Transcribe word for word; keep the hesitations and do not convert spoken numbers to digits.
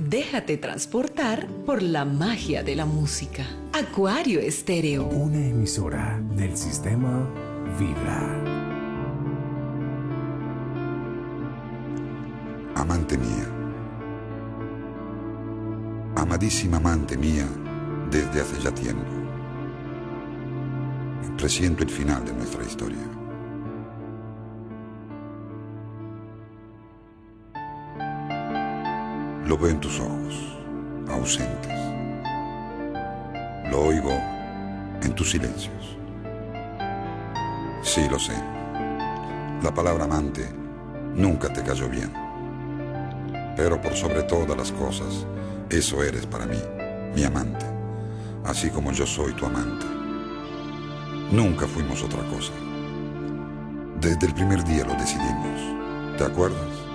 Déjate transportar por la magia de la música. Acuario Estéreo. Una emisora del sistema Vibra. Amante mía, amadísima amante mía, desde hace ya tiempo, presiento el final de nuestra historia. Lo veo en tus ojos, ausentes. Lo oigo en tus silencios. Sí, lo sé. La palabra amante nunca te cayó bien. Pero por sobre todas las cosas, eso eres para mí, mi amante. Así como yo soy tu amante. Nunca fuimos otra cosa. Desde el primer día lo decidimos. ¿Te acuerdas?